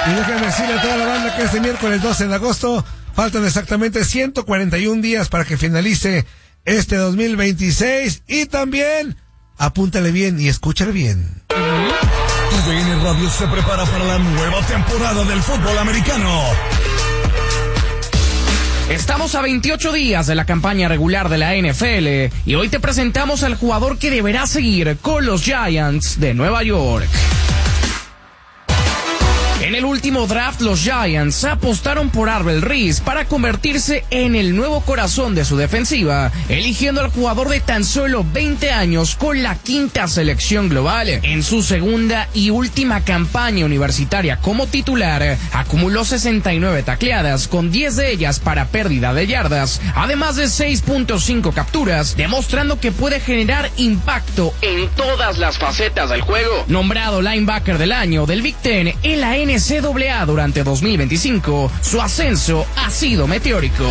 Y déjenme decirle a toda la banda que este miércoles 12 de agosto faltan exactamente 141 días para que finalice este 2026. Y también, apúntale bien y escúchale bien. TUDN Radio se prepara para la nueva temporada del fútbol americano. Estamos a 28 días de la campaña regular de la NFL y hoy te presentamos al jugador que deberá seguir con los Giants de Nueva York. En el último draft, los Giants apostaron por Arvel Reese para convertirse en el nuevo corazón de su defensiva, eligiendo al jugador de tan solo 20 años con la 5ª selección global. En su segunda y última campaña universitaria como titular, acumuló 69 tacleadas, con 10 de ellas para pérdida de yardas, además de 6.5 capturas, demostrando que puede generar impacto en todas las facetas del juego. Nombrado linebacker del año del Big Ten en la NCAA durante 2025, su ascenso ha sido meteórico.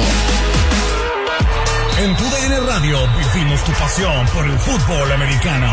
En TUDN Radio vivimos tu pasión por el fútbol americano.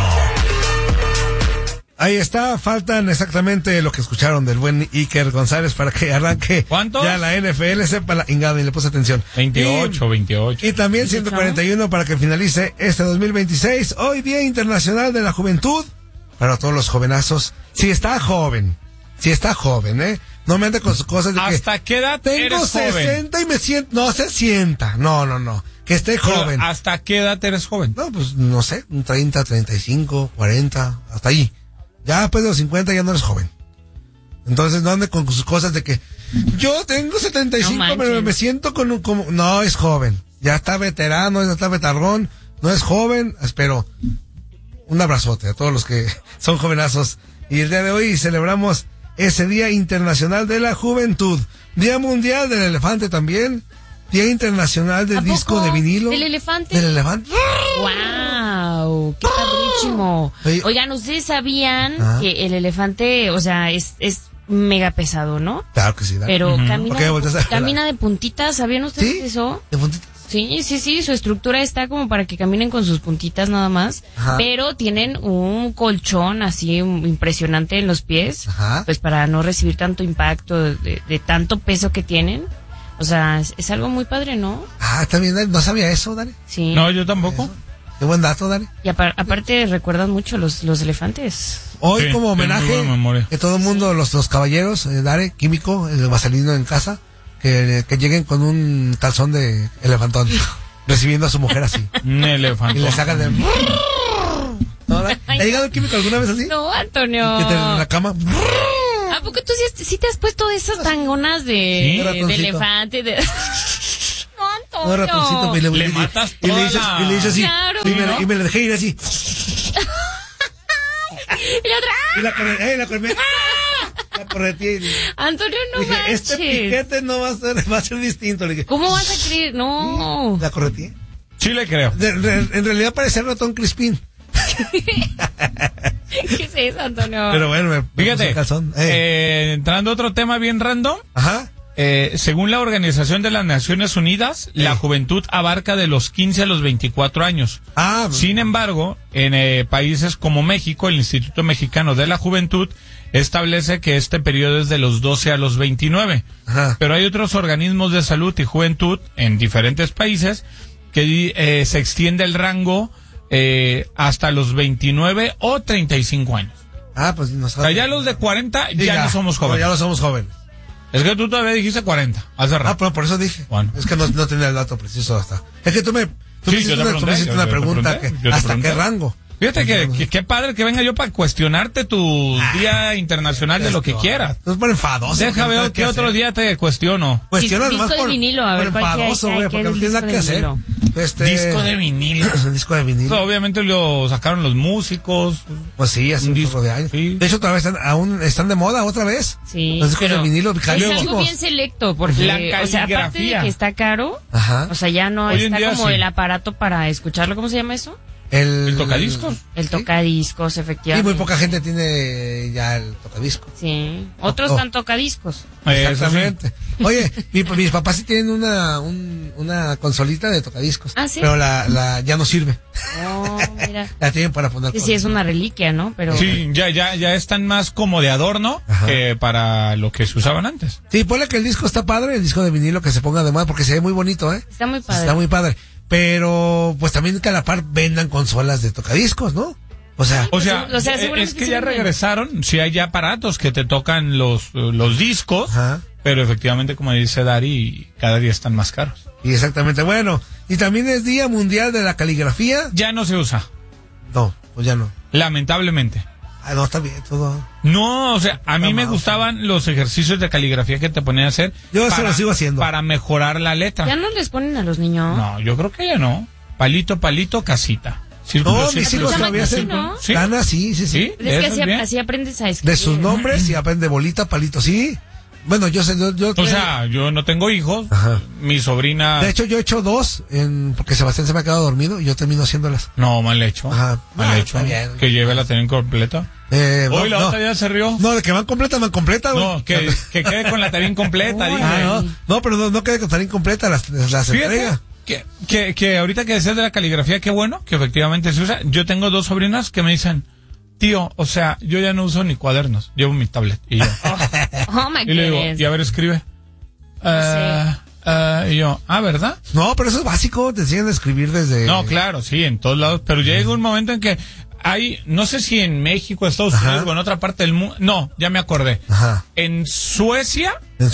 Ahí está, faltan exactamente lo que escucharon del buen Iker González para que arranque. ¿Cuántos? Ya la NFL, sepa la ingada y le puse atención. 28. Y también 141 para que finalice este 2026. Hoy Día Internacional de la Juventud. Para todos los jovenazos. Si está joven, no me ande con sus cosas de que ¿Hasta qué edad tengo eres joven? 60 y me siento, no se sienta, no, que esté joven. Pero, ¿hasta qué edad eres joven? No, pues no sé, 30, 35, 40, hasta ahí. Ya después de los 50 ya no eres joven. Entonces no ande con sus cosas de que yo tengo 75, pero me siento como no es joven. Ya está veterano, ya está vetarrón, no es joven, espero. Un abrazote a todos los que son jovenazos. Y el día de hoy celebramos ese Día Internacional de la Juventud. Día Mundial del Elefante también. Día Internacional del Disco de vinilo. ¿Del elefante? Del elefante. ¡Wow! ¡Qué padrísimo! Oigan, ¿ustedes sabían que el elefante, o sea, es mega pesado, ¿no? Claro que sí. Dale. Pero Okay, camina de puntitas, ¿sabían ustedes ¿Sí? eso? ¿De puntitas? Sí, su estructura está como para que caminen con sus puntitas nada más, pero tienen un colchón así impresionante en los pies, pues para no recibir tanto impacto de tanto peso que tienen. O sea, es algo muy padre, ¿no? Ah, también, Dani, no sabía eso, Dani. Sí. No, yo tampoco. Eso. Qué buen dato, Dani. Y aparte recuerdan mucho los elefantes. Hoy Sí, como homenaje tengo buena memoria. que todo el mundo, los caballeros, Dani, Químico, el vaselino en casa, que lleguen con un calzón de elefantón, recibiendo a su mujer así. Un elefante. Y le sacan de... ¿Te ha llegado el Químico alguna vez así? No, Antonio. Que te en la cama... ¿A poco tú sí te has puesto esas tangonas de elefante? No, No, Antonio. ratoncito, Le matas y le toda dices, la- y le dices así, Claro. y me la dejé ir así. Y la otra... Y la correteé. Antonio, no Dije, manches. este piquete no va a ser distinto. Le dije, ¿Cómo vas a creer? No. la correteé. Sí le creo. En realidad parece ratón Crispín. ¿Qué es eso, Antonio? Pero bueno, me puse Fíjate, el calzón. entrando a otro tema bien random, Ajá. según la Organización de las Naciones Unidas, la juventud abarca de los 15 a los 24 años. Sin embargo, en países como México, el Instituto Mexicano de la Juventud establece que este periodo es de los 12 a los 29. Ajá. Pero hay otros organismos de salud y juventud en diferentes países que se extiende el rango hasta los 29 o 35 años. Pues no O sea, ya los de 40 Sí, ya no somos jóvenes. Ya no somos jóvenes. Es que tú todavía dijiste 40, hace rato. Pero por eso dije. Bueno. Es que no tenía el dato preciso hasta. Es que tú me Sí, hiciste yo te tú me hiciste pregunté, una yo te pregunta. pregunté, yo te ¿Hasta pregunté. qué rango? Fíjate que qué padre que venga yo para cuestionarte tu día internacional de lo que quieras. No es por enfadoso. Deja ver qué otro día te cuestiono. Cuestiona Disco nomás de por vinilo, a ver, por ¿cuál que hay? enfadoso, ¿Qué hay? güey, ¿Qué porque hay no tienes nada que hacer. Disco de vinilo. Disco de vinilo. Obviamente lo sacaron los músicos. Pues sí, hace un disco poco de años. sí. De hecho, otra vez aún están de moda, otra vez. Sí, Los discos de pero vinilo. es algo bien selecto, porque, La o sea, aparte de caligrafía. que está caro, Ajá. o sea, ya no Hoy en está día como sí. el aparato para escucharlo, ¿cómo se llama eso? ¿El tocadiscos? El tocadiscos, efectivamente. Y muy poca gente tiene ya el tocadiscos. Sí. Otros están tocadiscos. Exactamente. Sí. Oye, mis papás sí tienen una consolita de tocadiscos. Ah, ¿sí? Pero la ya no sirve. Oh, mira. La tienen para poner. Sí, es una reliquia, ¿no? Pero sí, ya están más como de adorno que para lo que se usaban antes. Sí, ponle que el disco está padre, el disco de vinilo que se ponga de moda porque se ve muy bonito, ¿eh? Está muy padre. Está muy padre. Pero, pues también que a la par vendan consolas de tocadiscos, ¿no? O sea, es que ya regresaron, sí hay ya aparatos que te tocan los discos, pero efectivamente, como dice Dari, cada día están más caros. Y exactamente, bueno, y también es Día Mundial de la Caligrafía. Ya no se usa. No, pues ya no. Lamentablemente. Ah, no, está bien, todo. No, o sea, a mí me gustaban los ejercicios de caligrafía que te ponían a hacer. Yo se los sigo haciendo. Para mejorar la letra. ¿Ya no les ponen a los niños? No, yo creo que ya no. Palito, palito, casita. No, mis hijos todavía hacen. ¿Sí? Gana, sí. Es que así aprendes a escribir. De sus nombres y aprende bolita, palito, sí. Bueno, yo sé, o sea, yo no tengo hijos. Mi sobrina. De hecho, yo he hecho 2 porque Sebastián se me ha quedado dormido y yo termino haciéndolas. No, mal hecho. Mal hecho. Bien. Que lleve la tarea incompleta. Hoy la otra ya se rió. No, de que van completa. No, que quede con la tarea incompleta. No, pero no quede con tarea incompleta, las entrega. Que ahorita que decías de la caligrafía, qué bueno, que efectivamente se usa. Yo tengo 2 sobrinas que me dicen, tío, o sea, yo ya no uso ni cuadernos, llevo mi tablet. Y yo, my y le digo, y a ver, escribe. Y yo, ¿verdad? No, pero eso es básico, te enseñan a escribir desde... No, claro, sí, en todos lados, pero llega un momento en que hay, no sé si en México, Estados Unidos o en otra parte del mundo, no, ya me acordé. En Suecia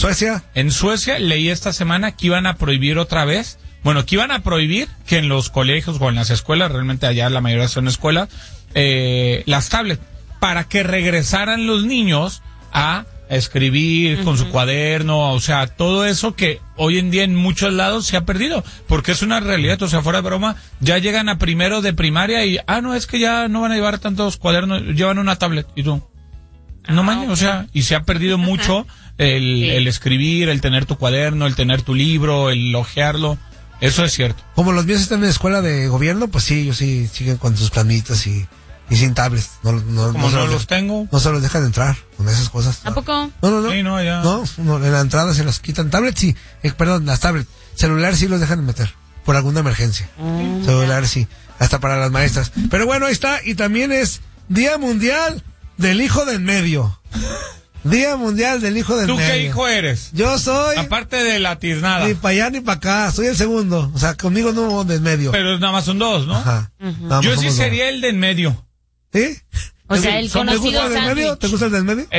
leí esta semana que iban a prohibir otra vez, que iban a prohibir que en los colegios o en las escuelas, realmente allá la mayoría son escuelas, las tablets, para que regresaran los niños a escribir con su cuaderno, o sea, todo eso que hoy en día en muchos lados se ha perdido, porque es una realidad, o sea, fuera de broma, ya llegan a primero de primaria y, no, es que ya no van a llevar tantos cuadernos, llevan una tablet, y tú, no mames, o sea, y se ha perdido mucho el escribir, el tener tu cuaderno, el tener tu libro, el hojearlo. Eso es cierto. Como los míos están en escuela de gobierno, pues sí, ellos sí siguen con sus planitas y sin tablets. No los tengo. No se los dejan entrar con esas cosas. ¿A poco? No. Sí, no, ya. No, en la entrada se los quitan. Tablets sí, las tablets. Celulares sí los dejan meter, por alguna emergencia. Celulares sí, hasta para las maestras. Pero bueno, ahí está. Y también es Día Mundial del Hijo de en Medio. Día Mundial del Hijo del Medio. ¿Tú qué hijo eres? Yo soy... Aparte de la tiznada. Ni para allá ni para acá, soy el segundo. O sea, conmigo no de en medio. Pero nada más son 2, ¿no? Ajá. Yo sí sería el de en medio. ¿Sí? O sea, el conocido sándwich. ¿Te gusta el de en medio?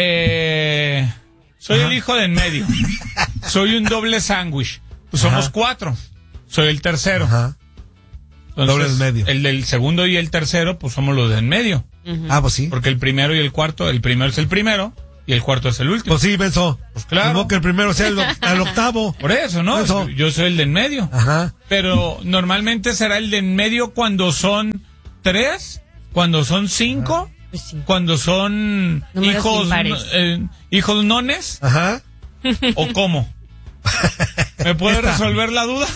Soy el hijo de en medio. Soy un doble sándwich. Pues somos 4. Soy el tercero. Entonces, doble en medio. El del segundo y el tercero, pues somos los de en medio. Pues sí. Porque el primero y el cuarto, el primero es el primero y el cuarto es el último. Pues sí, pensó. Pues claro. Como que el primero sea el octavo. Por eso, ¿no? Pensó. Yo soy el de en medio. Pero normalmente será el de en medio cuando son 3, cuando son 5, pues sí. Cuando son hijos nones. ¿O cómo? ¿Me puede resolver la duda?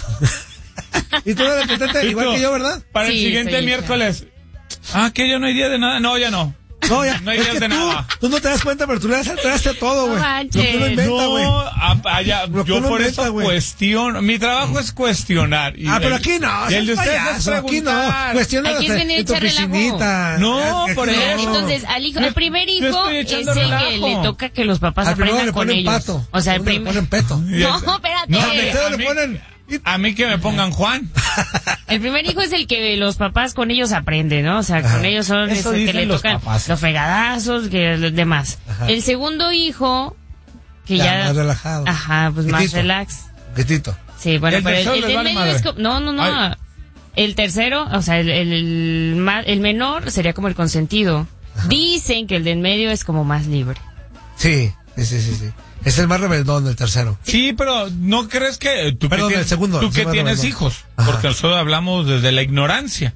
Y tú eres repetente igual que yo, ¿verdad? Para el siguiente miércoles. Que ya no hay día de nada. No, ya no. No hay días de nada. Tú no te das cuenta, pero tú le das a todo, güey. Tú lo inventas, güey. Yo por eso cuestiono. Mi trabajo es cuestionar. Pero aquí no. Y el de ustedes es preguntar. Aquí no. Cuestiona en tu piscinita. No, por eso. Entonces, al primer hijo es el que le toca que los papás aprendan con ellos. O sea, el primer... Le ponen peto. No, espérate. Le ponen... A mí que me pongan Juan. El primer hijo es el que los papás con ellos aprenden, ¿no? O sea, con ellos son los que le tocan los fregadazos, que los demás. El segundo hijo, que ya más relajado. Pues más relax. Poquitito. Sí, bueno, pero el del medio es como... No. Ay. El tercero, o sea, el menor sería como el consentido. Dicen que el del medio es como más libre. Sí. Es el más rebeldón, el tercero. Sí, pero ¿no crees que el segundo? Tú que tienes hijos, porque nosotros hablamos desde la ignorancia.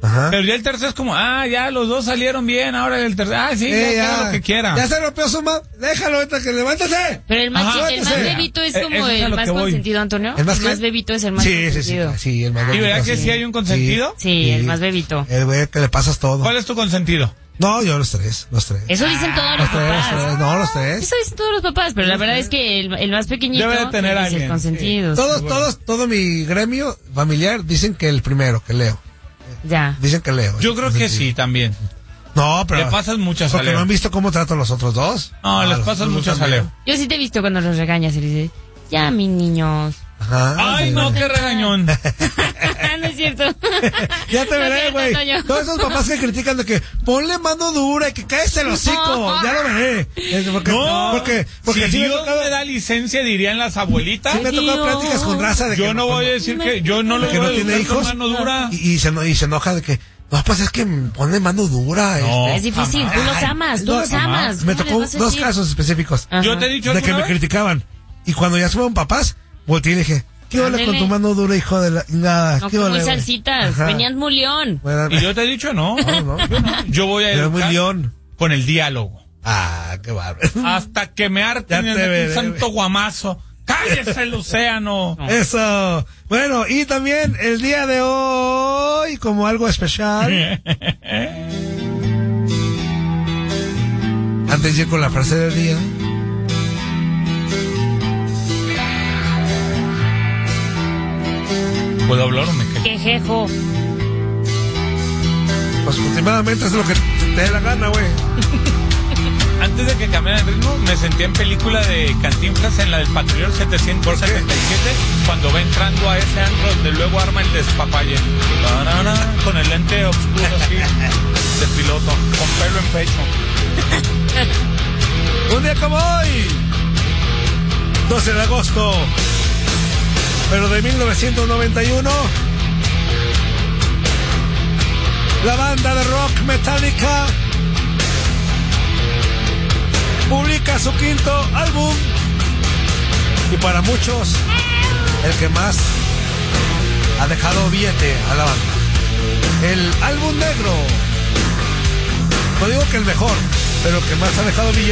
Ajá. Pero ya el tercero es como, ya los dos salieron bien, ahora el tercero, sí, ya lo que quiera. Ya se rompió su mano, déjalo ahorita que levántese. Pero el más bebito es como el más consentido, Antonio. ¿El más bebito es el más consentido? Sí, el más bebito. ¿Y verdad que sí hay un consentido? Sí, el más bebito. El güey que le pasas todo. ¿Cuál es tu consentido? No, yo los tres. Eso dicen todos los papás. No, los tres. Eso dicen todos los papás, pero la verdad es que el más pequeñito debe de tener es el consentido. Todo mi gremio familiar dicen que el primero, que Leo. Ya. Dicen que Leo. Yo creo que sí, también. No, pero... Le pasas muchas a Leo. Porque no han visto cómo trato a los otros dos. No, les pasas muchas a Leo. Yo sí te he visto cuando los regañas y le dices, ya, mis niños. Ajá. Ay, no, qué regañón. No es cierto. Ya te veré, güey. Todos esos papás que critican de que ponle mano dura y que cállese el hocico. Ya lo veré. Porque si Dios me da licencia, dirían las abuelitas. Sí, me tocó pláticas con raza de que... Yo no voy a decir que yo no le voy a tiene hijos. Mano dura. Y se enoja de que... No, pues es que pone mano dura. No. Es difícil, tú los amas, Me tocó dos casos específicos. Ajá. Yo te he dicho de que me criticaban. Y cuando ya fueron papás, volteé y dije... ¿Qué ole con tu mano dura, hijo de la... Nada, no, como salsitas, venían muy león. Y yo te he dicho no. Yo voy a educar muy león. Con el diálogo. Qué bárbaro. Hasta que me harten un santo guamazo. ¡Cállese el océano! No. Eso. Bueno, y también el día de hoy, como algo especial. Antes de ir con la frase del día. ¿Puedo hablar o me quedo? Quejejo. Pues últimamente es lo que te dé la gana, güey. Antes de que cambiara el ritmo, me sentí en película de Cantinflas en la del Patrullero 777, cuando va entrando a ese antro donde luego arma el despapalle. Con el lente oscuro así, de piloto, con pelo en pecho. Un día como hoy, 12 de agosto, pero de 1991, la banda de rock Metallica publica su quinto álbum y para muchos el que más ha dejado billete a la banda, el álbum negro. No digo que el mejor, pero el que más ha dejado billete.